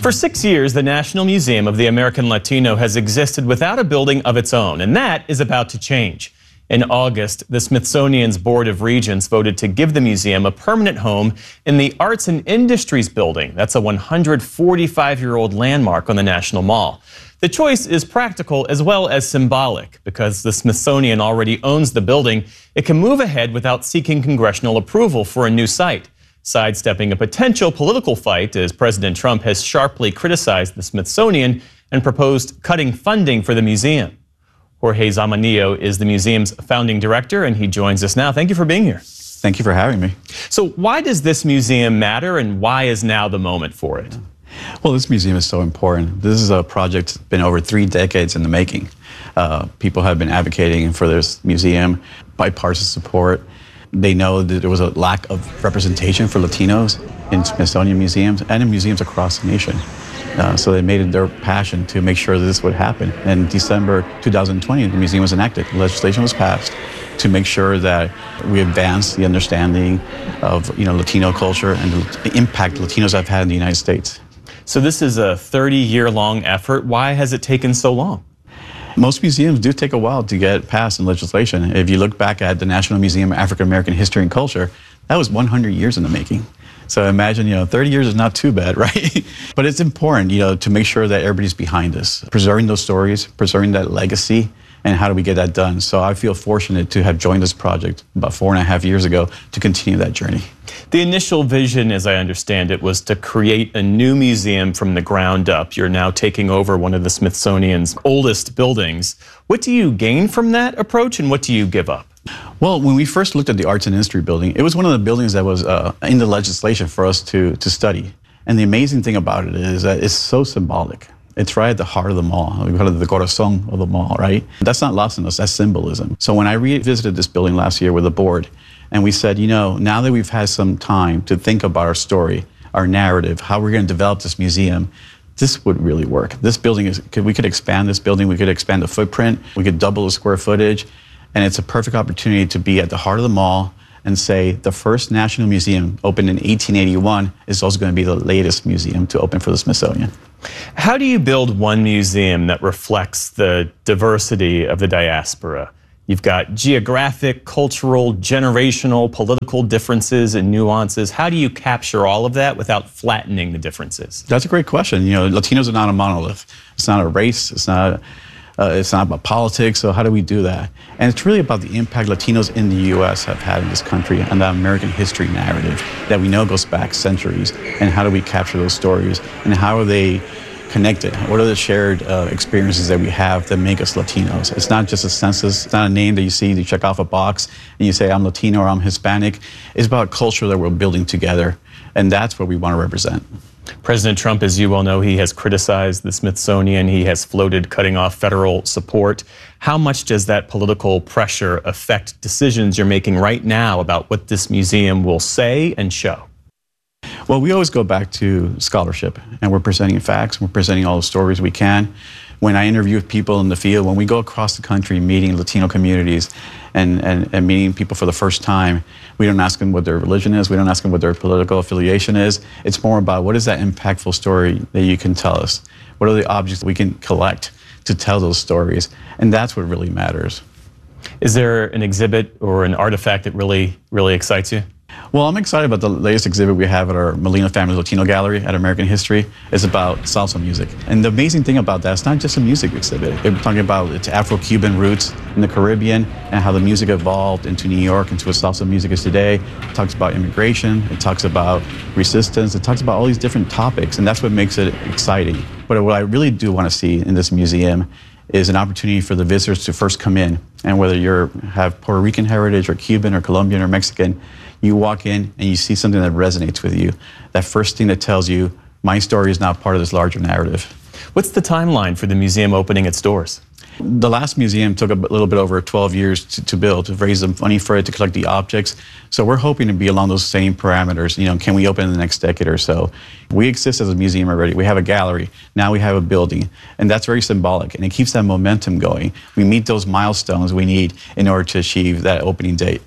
For 6 years, the National Museum of the American Latino has existed without a building of its own, and that is about to change. In August, the Smithsonian's Board of Regents voted to give the museum a permanent home in the Arts and Industries building. That's a 145-year-old landmark on the National Mall. The choice is practical as well as symbolic. Because the Smithsonian already owns the building, it can move ahead without seeking congressional approval for a new site, sidestepping a potential political fight as President Trump has sharply criticized the Smithsonian and proposed cutting funding for the museum. Jorge Zamanillo is the museum's founding director, and he joins us now. Thank you for being here. Thank you for having me. So why does this museum matter, and why is now the moment for it? Well, this museum is so important. This is a project that's been over 3 decades in the making. People have been advocating for this museum, bipartisan support. They know that there was a lack of representation for Latinos in Smithsonian museums and in museums across the nation. So they made it their passion to make sure that this would happen. In December 2020, the museum was enacted. Legislation was passed to make sure that we advance the understanding of Latino culture and the impact Latinos have had in the United States. So this is a 30-year-long effort. Why has it taken so long? Most museums do take a while to get passed in legislation. If you look back at the National Museum of African American History and Culture, that was 100 years in the making. So imagine, 30 years is not too bad, right? But it's important, to make sure that everybody's behind us, preserving those stories, preserving that legacy, and how do we get that done? So I feel fortunate to have joined this project about 4.5 years ago to continue that journey. The initial vision, as I understand it, was to create a new museum from the ground up. You're now taking over one of the Smithsonian's oldest buildings. What do you gain from that approach, and what do you give up? Well, when we first looked at the Arts and Industry building, it was one of the buildings that was in the legislation for us to study. And the amazing thing about it is that it's so symbolic. It's right at the heart of the mall. We call it the corazón of the mall, right? That's not lost on us, that's symbolism. So when I revisited this building last year with the board, and we said, now that we've had some time to think about our story, our narrative, how we're going to develop this museum, this would really work. This building we could expand this building, we could expand the footprint, we could double the square footage, and it's a perfect opportunity to be at the heart of the mall and say the first National Museum opened in 1881 is also going to be the latest museum to open for the Smithsonian. How do you build one museum that reflects the diversity of the diaspora? You've got geographic, cultural, generational, political differences and nuances. How do you capture all of that without flattening the differences? That's a great question. Latinos are not a monolith. It's not a race. It's not about politics. So how do we do that? And it's really about the impact Latinos in the U.S. have had in this country and the American history narrative that we know goes back centuries. And how do we capture those stories? And how are they connected? What are the shared experiences that we have that make us Latinos? It's not just a census. It's not a name that you see, you check off a box, and you say, I'm Latino or I'm Hispanic. It's about culture that we're building together. And that's what we want to represent. President Trump, as you well know, he has criticized the Smithsonian. He has floated cutting off federal support. How much does that political pressure affect decisions you're making right now about what this museum will say and show? Well, we always go back to scholarship, and we're presenting facts, we're presenting all the stories we can. When I interview people in the field, when we go across the country meeting Latino communities and meeting people for the first time, we don't ask them what their religion is, we don't ask them what their political affiliation is. It's more about what is that impactful story that you can tell us? What are the objects that we can collect to tell those stories? And that's what really matters. Is there an exhibit or an artifact that really excites you? Well, I'm excited about the latest exhibit we have at our Molina Family Latino Gallery at American History. It's about salsa music. And the amazing thing about that, it's not just a music exhibit. We're talking about its Afro-Cuban roots in the Caribbean and how the music evolved into New York, into what salsa music is today. It talks about immigration, it talks about resistance, it talks about all these different topics, and that's what makes it exciting. But what I really do want to see in this museum is an opportunity for the visitors to first come in. And whether you have Puerto Rican heritage or Cuban or Colombian or Mexican, you walk in and you see something that resonates with you. That first thing that tells you, my story is not part of this larger narrative. What's the timeline for the museum opening its doors? The last museum took a little bit over 12 years to build, to raise the money for it, to collect the objects. So we're hoping to be along those same parameters. Can we open in the next decade or so? We exist as a museum already. We have a gallery. Now we have a building. And that's very symbolic. And it keeps that momentum going. We meet those milestones we need in order to achieve that opening date.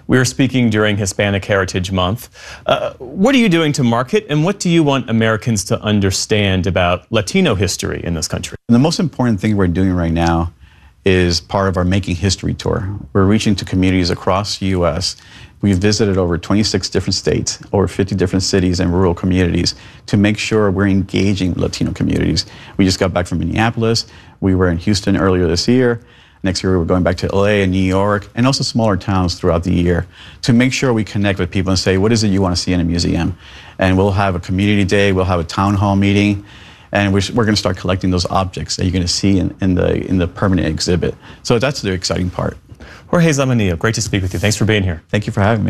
We are speaking during Hispanic Heritage Month. What are you doing to market, and what do you want Americans to understand about Latino history in this country? The most important thing we're doing right now is part of our Making History tour. We're reaching to communities across the U.S. We've visited over 26 different states, over 50 different cities and rural communities to make sure we're engaging Latino communities. We just got back from Minneapolis. We were in Houston earlier this year. Next year, we're going back to LA and New York, and also smaller towns throughout the year to make sure we connect with people and say, what is it you want to see in a museum? And we'll have a community day, we'll have a town hall meeting, and we're going to start collecting those objects that you're going to see in the permanent exhibit. So that's the exciting part. Jorge Zamanillo, great to speak with you. Thanks for being here. Thank you for having me.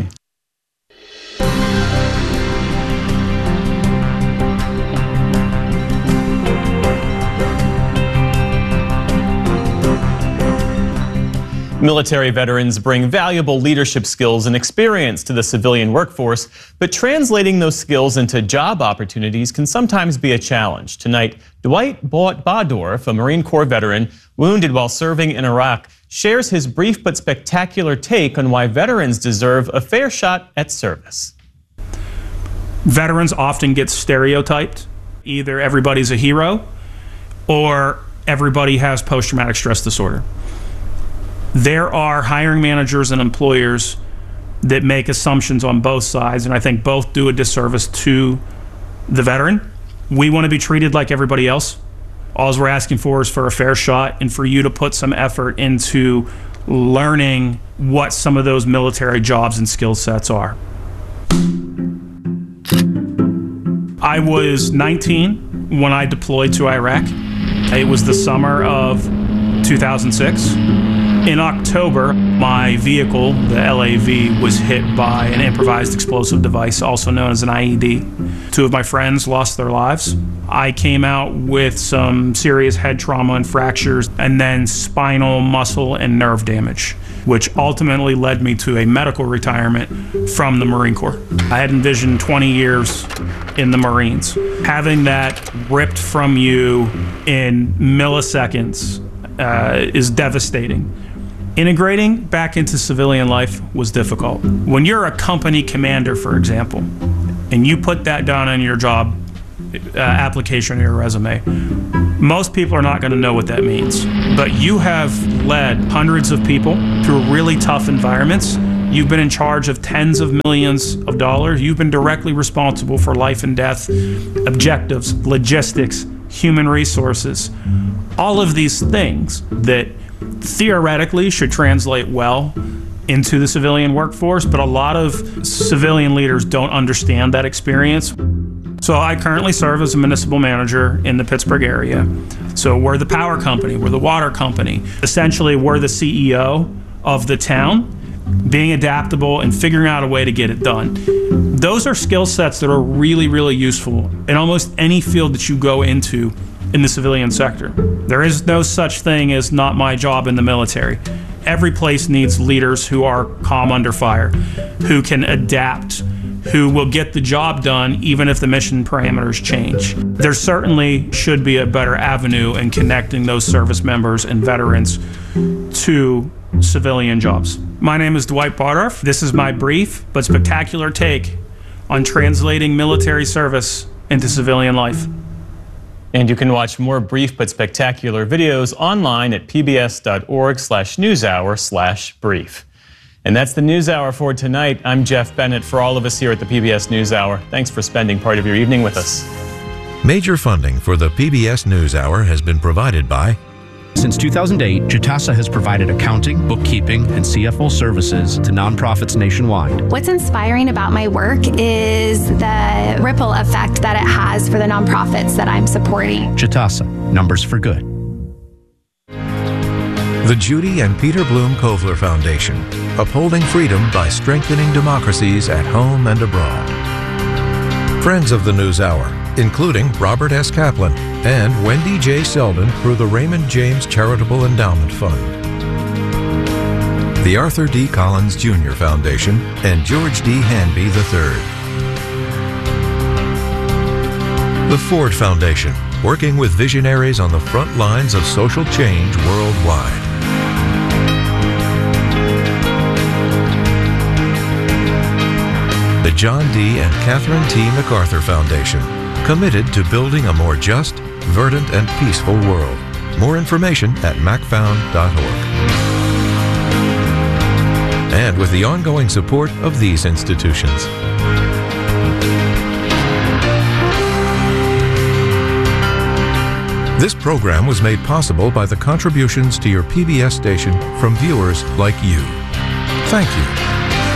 Military veterans bring valuable leadership skills and experience to the civilian workforce, but translating those skills into job opportunities can sometimes be a challenge. Tonight, Dwight Bawdorf, a Marine Corps veteran wounded while serving in Iraq, shares his brief but spectacular take on why veterans deserve a fair shot at service. Veterans often get stereotyped. Either everybody's a hero or everybody has post-traumatic stress disorder. There are hiring managers and employers that make assumptions on both sides, and I think both do a disservice to the veteran. We want to be treated like everybody else. All we're asking for is for a fair shot and for you to put some effort into learning what some of those military jobs and skill sets are. I was 19 when I deployed to Iraq. It was the summer of 2006. In October, my vehicle, the LAV, was hit by an improvised explosive device, also known as an IED. 2 of my friends lost their lives. I came out with some serious head trauma and fractures, and then spinal, muscle, and nerve damage, which ultimately led me to a medical retirement from the Marine Corps. I had envisioned 20 years in the Marines. Having that ripped from you in milliseconds is devastating. Integrating back into civilian life was difficult. When you're a company commander, for example, and you put that down on your job application or your resume, most people are not going to know what that means. But you have led hundreds of people through really tough environments. You've been in charge of tens of millions of dollars. You've been directly responsible for life and death, objectives, logistics, human resources, all of these things that theoretically should translate well into the civilian workforce, but a lot of civilian leaders don't understand that experience. So I currently serve as a municipal manager in the Pittsburgh area. So we're the power company, we're the water company. Essentially, we're the CEO of the town, being adaptable and figuring out a way to get it done. Those are skill sets that are really, really useful in almost any field that you go into in the civilian sector. There is no such thing as not my job in the military. Every place needs leaders who are calm under fire, who can adapt, who will get the job done even if the mission parameters change. There certainly should be a better avenue in connecting those service members and veterans to civilian jobs. My name is Dwight Bawdorf. This is my brief but spectacular take on translating military service into civilian life. And you can watch more brief but spectacular videos online at pbs.org/newshour/brief. And that's the NewsHour for tonight. I'm Jeff Bennett. For all of us here at the PBS NewsHour, thanks for spending part of your evening with us. Major funding for the PBS NewsHour has been provided by... Since 2008, Jitasa has provided accounting, bookkeeping, and CFO services to nonprofits nationwide. What's inspiring about my work is the ripple effect that it has for the nonprofits that I'm supporting. Jitasa, numbers for good. The Judy and Peter Bloom Kovler Foundation, upholding freedom by strengthening democracies at home and abroad. Friends of the NewsHour, including Robert S. Kaplan and Wendy J. Selden through the Raymond James Charitable Endowment Fund. The Arthur D. Collins Jr. Foundation and George D. Hanby III. The Ford Foundation, working with visionaries on the front lines of social change worldwide. John D. and Catherine T. MacArthur Foundation, committed to building a more just, verdant, and peaceful world. More information at macfound.org. And with the ongoing support of these institutions. This program was made possible by the contributions to your PBS station from viewers like you. Thank you.